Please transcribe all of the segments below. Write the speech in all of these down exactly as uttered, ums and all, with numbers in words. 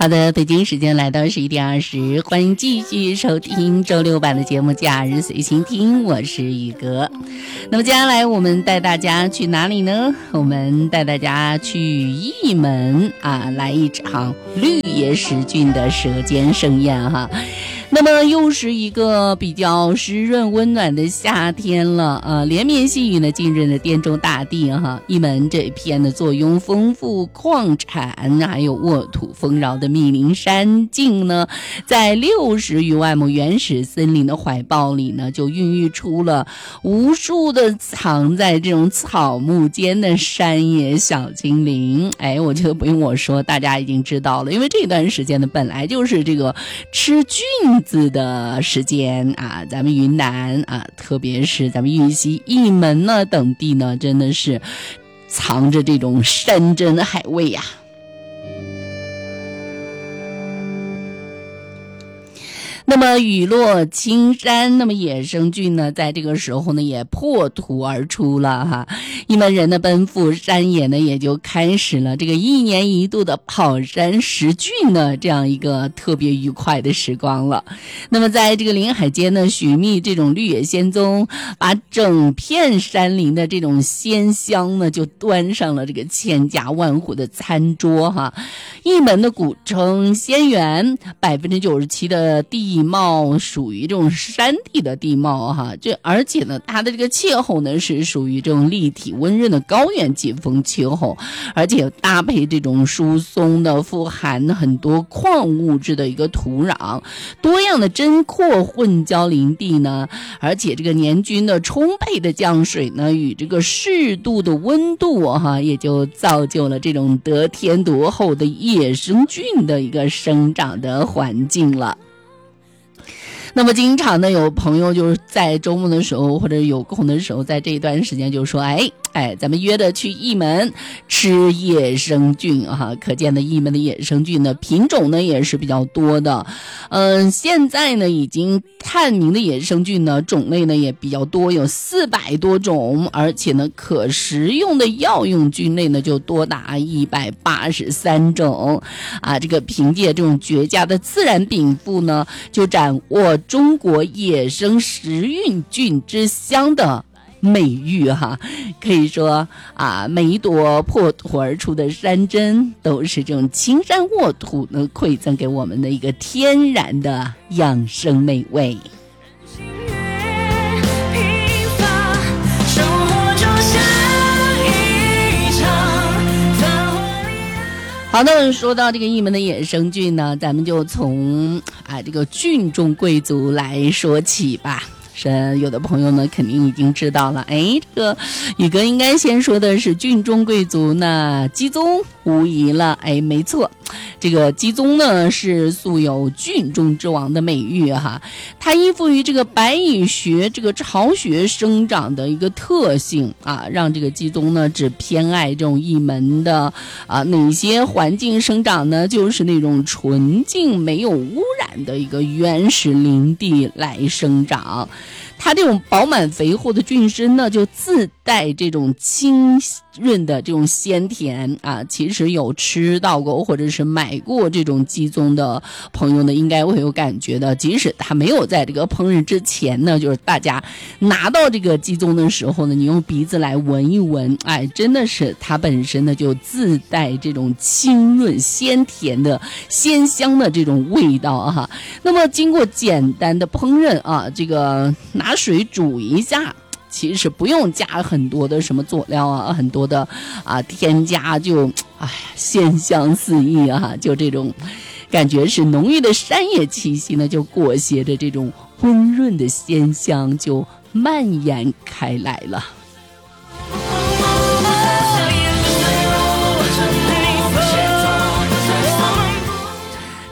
好的，北京时间来到十一点二十，欢迎继续收听周六版的节目《假日随心听》，我是宇哥。那么接下来我们带大家去哪里呢？我们带大家去义门啊，来一场绿野史郡的舌尖盛宴哈。那么又是一个比较湿润温暖的夏天了，呃，连绵细雨呢浸润了滇中大地哈。义门这片的坐拥丰富矿产还有沃土丰饶的密林山境呢，在六十余万亩原始森林的怀抱里呢，就孕育出了无数的藏在这种草木间的山野小精灵。哎，我觉得不用我说，大家已经知道了，因为这段时间呢本来就是这个吃菌子的时间啊，咱们云南啊，特别是咱们玉溪、义门呢等地呢，真的是藏着这种山珍海味呀、啊。那么雨落青山，那么野生菌呢在这个时候呢也破土而出了哈，义门人的奔赴山野呢也就开始了这个一年一度的跑山食菌呢这样一个特别愉快的时光了。那么在这个林海间呢寻觅这种绿野仙踪，把整片山林的这种鲜香呢就端上了这个千家万户的餐桌哈。义门的古称仙源，百分之九十七的地地貌属于这种山地的地貌哈，这而且呢，它的这个气候呢是属于这种立体温润的高原季风气候，而且搭配这种疏松的、富含很多矿物质的一个土壤，多样的针阔混交林地呢，而且这个年均的充沛的降水呢，与这个适度的温度哈，也就造就了这种得天独厚的野生菌的一个生长的环境了。那么经常呢有朋友就是在周末的时候或者有空的时候，在这一段时间就说哎哎，咱们约的去义门吃野生菌啊，可见的义门的野生菌的品种呢也是比较多的。嗯、呃，现在呢已经探明的野生菌呢种类呢也比较多，有四百多种，而且呢可食用的药用菌类呢就多达一百八十三种啊。这个凭借这种绝佳的自然禀赋呢，就掌握中国野生食运菌之乡的美誉哈，可以说啊，每一朵破土而出的山珍都是这种青山沃土呢馈赠给我们的一个天然的养生美味。好的，说到这个义门的野生菌呢，咱们就从啊这个菌中贵族来说起吧。是有的朋友呢肯定已经知道了，哎，这个宇哥应该先说的是菌中贵族呢，鸡枞无疑了。哎，没错，这个鸡枞呢是素有菌中之王的美誉哈，它依附于这个白蚁穴这个巢穴生长的一个特性啊，让这个鸡枞呢只偏爱这种义门的啊哪些环境生长呢，就是那种纯净没有污染的一个原始林地来生长。它这种饱满肥厚的菌身呢，就自带这种清润的这种鲜甜啊。其实有吃到过或者是买过这种鸡枞的朋友呢，应该会有感觉的。即使它没有在这个烹饪之前呢，就是大家拿到这个鸡枞的时候呢，你用鼻子来闻一闻，哎，真的是它本身呢就自带这种清润鲜甜的鲜香的这种味道啊。那么经过简单的烹饪啊，这个拿水煮一下，其实不用加很多的什么佐料啊，很多的啊添加，就哎鲜香四溢啊，就这种感觉是浓郁的山野气息呢，就裹挟着这种温润的鲜香就蔓延开来了。当然我们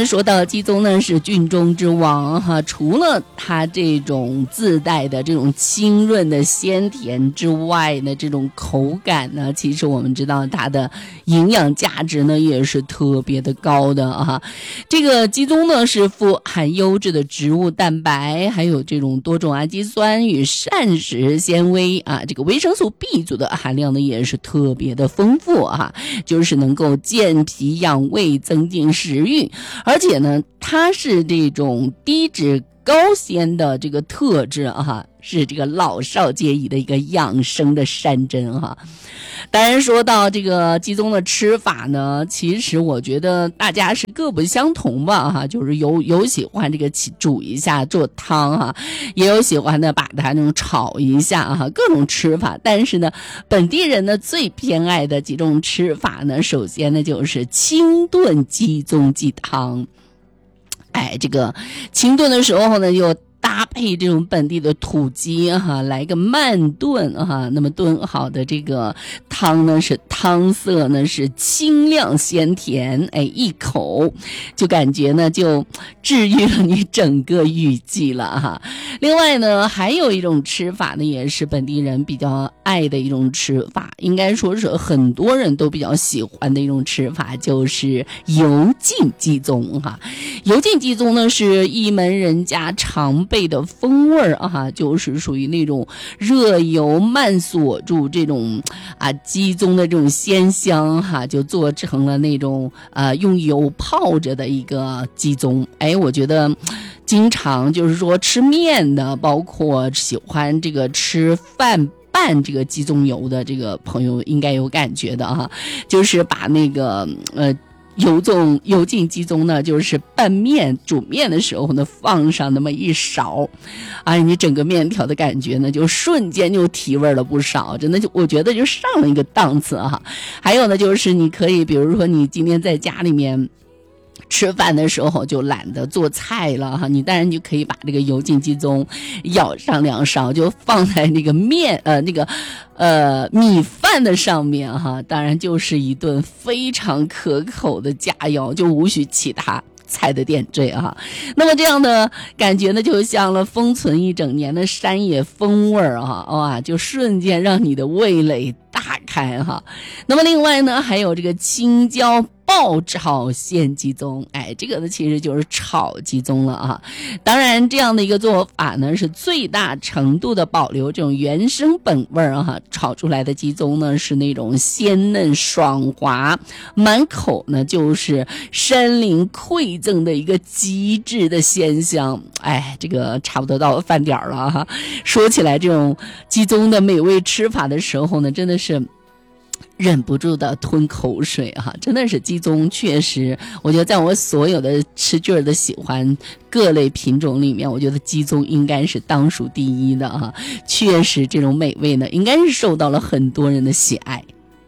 们说到鸡枞呢是菌中之王哈，除了它这种自带的这种清润的鲜甜之外呢，这种口感呢，其实我们知道它的营养价值呢也是特别的高的啊。这个鸡枞呢是富含优质的植物蛋白，还有这种多种氨基酸与膳食纤维啊，这个维生素 B 族的含量呢也是特别的丰富啊，就是能够健脾养胃，增进食欲，而且呢它是这种低脂高纤的这个特质啊，是这个老少皆宜的一个养生的山珍哈。当然说到这个鸡枞的吃法呢，其实我觉得大家是各不相同吧哈，就是有有喜欢这个煮一下做汤哈，也有喜欢的把它那种炒一下哈，各种吃法。但是呢，本地人呢最偏爱的几种吃法呢，首先呢就是清炖鸡枞鸡汤。哎，这个清炖的时候呢，就搭配这种本地的土鸡哈，来个慢炖哈。那么炖好的这个汤呢，是汤色呢是清亮鲜甜，哎，一口就感觉呢就治愈了你整个雨季了哈。另外呢，还有一种吃法呢，也是本地人比较爱的一种吃法，应该说是很多人都比较喜欢的一种吃法，就是油浸鸡枞哈。油浸鸡枞呢是一门人家常备的风味啊，就是属于那种热油慢锁住这种啊鸡枞的这种鲜香哈，就做成了那种呃用油泡着的一个鸡枞。哎，我觉得经常就是说吃面的，包括喜欢这个吃饭拌这个鸡枞油的这个朋友应该有感觉的哈，就是把那个呃油浸油浸鸡枞呢，就是拌面煮面的时候呢，放上那么一勺，哎，你整个面条的感觉呢，就瞬间就提味了不少，真的就我觉得就上了一个档次哈。还有呢，就是你可以，比如说你今天在家里面吃饭的时候就懒得做菜了哈，你当然就可以把这个油浸鸡枞舀上两勺，就放在那个面呃那个呃米饭的上面哈，当然就是一顿非常可口的佳肴，就无需其他菜的点缀啊。那么这样的感觉呢，就像了封存一整年的山野风味啊，哇，就瞬间让你的味蕾大开哈。那么另外呢，还有这个青椒爆炒鲜鸡枞，哎，这个呢其实就是炒鸡枞了啊。当然，这样的一个做法呢，是最大程度的保留这种原生本味儿啊。炒出来的鸡枞呢，是那种鲜嫩爽滑，满口呢就是山林馈赠的一个极致的鲜香。哎，这个差不多到饭点了哈。说起来，这种鸡枞的美味吃法的时候呢，真的是忍不住的吞口水哈，真的是鸡枞确实，我觉得在我所有的吃句儿的喜欢各类品种里面，我觉得鸡枞应该是当属第一的哈。确实这种美味呢，应该是受到了很多人的喜爱。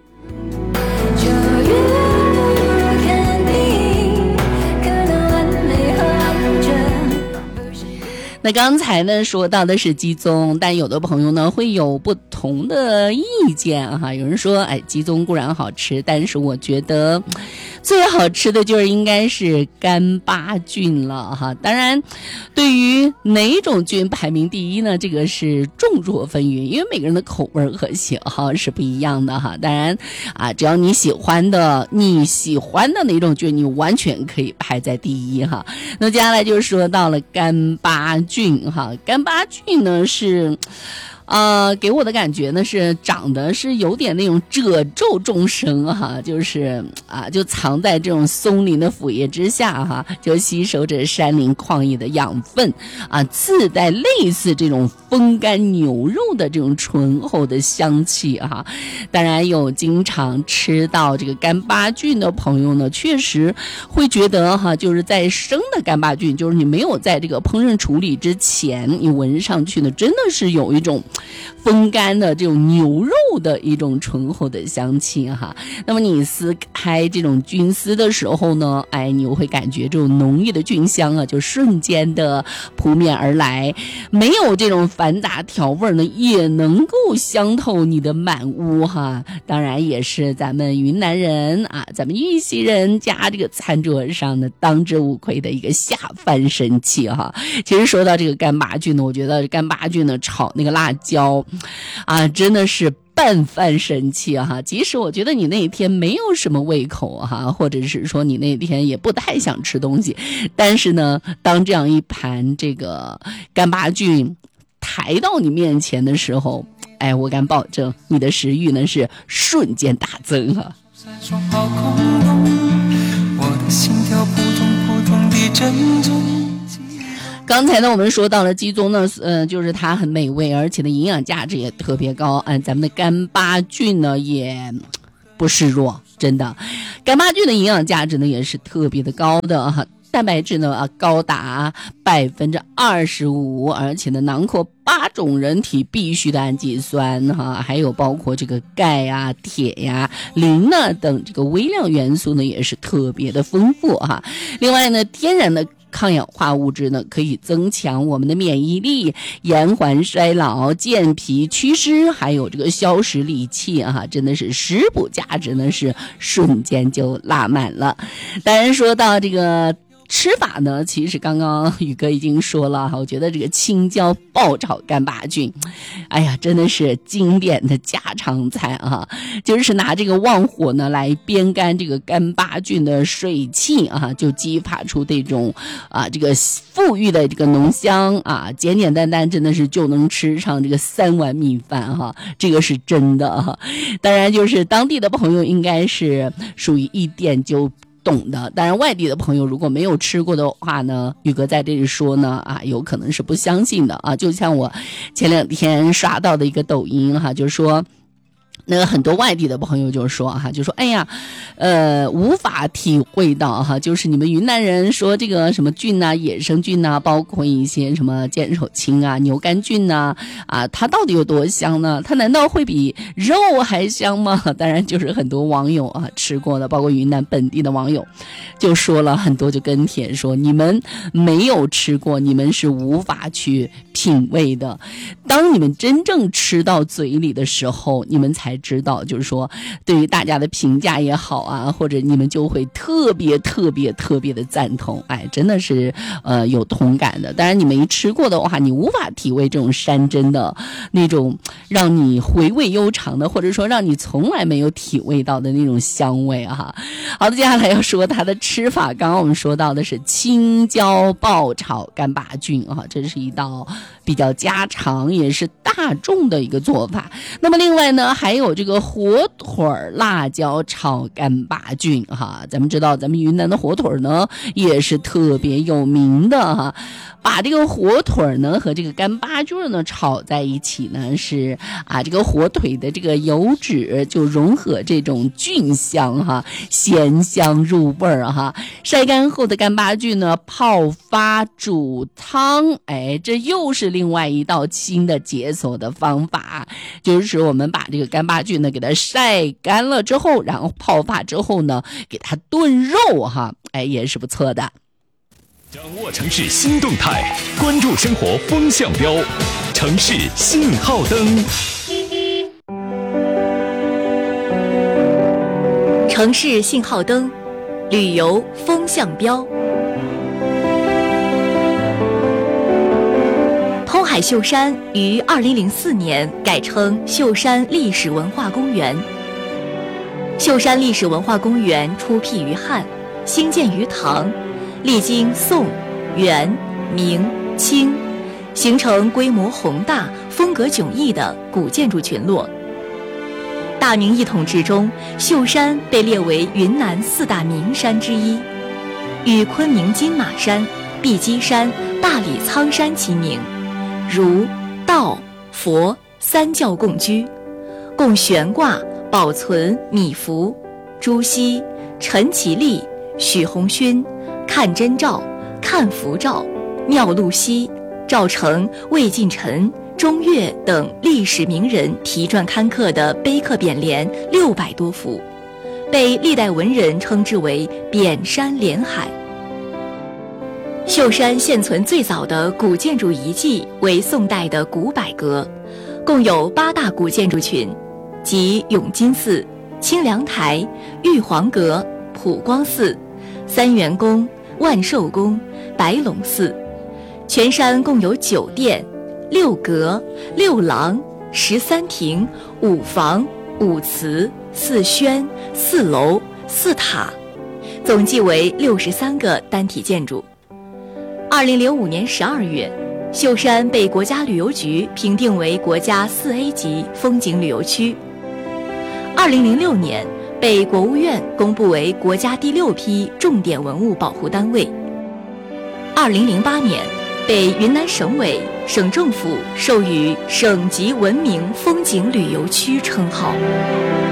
那刚才呢说到的是鸡枞，但有的朋友呢会有不同的意见哈。有人说，哎，鸡枞固然好吃，但是我觉得最好吃的就是应该是干巴菌了哈。当然，对于哪种菌排名第一呢？这个是众说纷纭，因为每个人的口味和喜好是不一样的哈。当然啊，只要你喜欢的你喜欢的哪种菌，你完全可以排在第一哈。那接下来就说到了干巴菌。菌哈，干巴菌呢是呃，给我的感觉呢是长得是有点那种褶皱众生哈，就是啊，就藏在这种松林的腐叶之下哈，就吸收着山林旷野的养分啊，自带类似这种风干牛肉的这种醇厚的香气哈。当然有经常吃到这个干巴菌的朋友呢，确实会觉得哈，就是在生的干巴菌，就是你没有在这个烹饪处理之前，你闻上去呢，真的是有一种风干的这种牛肉的一种醇厚的香气哈。那么你撕开这种菌丝的时候呢，哎，你会感觉这种浓郁的菌香啊，就瞬间的扑面而来，没有这种繁杂调味呢，也能够香透你的满屋哈。当然也是咱们云南人啊，咱们玉溪人家这个餐桌上的当之无愧的一个下饭神器哈。其实说到这个干巴菌呢，我觉得干巴菌呢炒那个辣椒啊，真的是拌饭神器哈。即使我觉得你那天没有什么胃口哈，或者是说你那天也不太想吃东西，但是呢，当这样一盘这个干巴菌抬到你面前的时候，哎，我敢保证你的食欲呢是瞬间大增哈。我的心跳扑通扑通地阵阵。刚才呢，我们说到了鸡枞呢，呃，就是它很美味，而且呢，营养价值也特别高。嗯、呃，咱们的干巴菌呢也不示弱，真的，干巴菌的营养价值呢也是特别的高的哈。蛋白质呢啊高达百分之二十五，而且呢囊括八种人体必需的氨基酸哈，还有包括这个钙呀、铁呀、磷呢等这个微量元素呢也是特别的丰富哈。另外呢，天然的抗氧化物质呢可以增强我们的免疫力，延缓衰老，健脾祛湿，还有这个消食理气啊，真的是食补价值呢是瞬间就拉满了。当然说到这个吃法呢，其实刚刚宇哥已经说了哈，我觉得这个青椒爆炒干巴菌，哎呀，真的是经典的家常菜啊！就是拿这个旺火呢来煸干这个干巴菌的水汽啊，就激发出这种啊这个馥郁的这个浓香啊，简简单单真的是就能吃上这个三碗米饭哈，这个是真的哈。当然，就是当地的朋友应该是属于一点就懂的，当然外地的朋友如果没有吃过的话呢，宇哥在这里说呢啊，有可能是不相信的啊。就像我前两天刷到的一个抖音哈，就是说那个很多外地的朋友就说哈，就说哎呀，呃，无法体会到哈，就是你们云南人说这个什么菌呐、野生菌呐、包括一些什么剑手青啊、牛肝菌呐、啊，它到底有多香呢？它难道会比肉还香吗？当然，就是很多网友啊吃过的，包括云南本地的网友就说了很多，就跟帖说你们没有吃过，你们是无法去品味的。当你们真正吃到嘴里的时候，你们才知道，就是说对于大家的评价也好啊，或者你们就会特别特别特别的赞同，哎，真的是呃有同感的。当然你没吃过的话，你无法体会这种山珍的那种让你回味悠长的，或者说让你从来没有体味到的那种香味啊。好的，接下来要说它的吃法，刚刚我们说到的是青椒爆炒干巴菌啊，这是一道比较家常也是大众的一个做法。那么另外呢，还有这个火腿辣椒炒干巴菌哈。咱们知道咱们云南的火腿呢也是特别有名的哈。把这个火腿呢和这个干巴菌呢炒在一起呢，是啊这个火腿的这个油脂就融合这种菌香哈，咸香入味儿哈。晒干后的干巴菌呢泡发煮汤，哎，这又是另外一道新的解锁的方法，就是我们把这个干巴菌呢给它晒干了之后，然后泡发之后呢给它炖肉哈，哎，也是不错的。 掌握城市新动态，关注生活风向标，城市信号灯。 城市信号灯，旅游风向标。通海秀山于二零零四年改称秀山历史文化公园。秀山历史文化公园初辟于汉，兴建于唐，历经宋、元、明、清，形成规模宏大、风格迥异的古建筑群落。大明一统之中，秀山被列为云南四大名山之一，与昆明金马山、碧鸡山、大理苍山齐名，儒、道、佛三教共居，共悬挂、保存米芾、朱熹、陈其力、许鸿勋、看真照、看福照、妙露西、赵成、魏晋臣、 中岳等历史名人题传刊刻的碑刻匾联六百多幅，被历代文人称之为匾山连海。秀山现存最早的古建筑遗迹为宋代的古柏阁，共有八大古建筑群，即永金寺、清凉台、玉皇阁、普光寺、三元宫、万寿宫、白龙寺。全山共有九殿、六阁、六廊、十三亭、五房、五祠、四轩、四楼、四塔，总计为六十三个单体建筑。二零零五年十二月，秀山被国家旅游局评定为国家四 A 级风景旅游区。二零零六年，被国务院公布为国家第六批重点文物保护单位。二零零八年，被云南省委、省政府授予省级文明风景旅游区称号。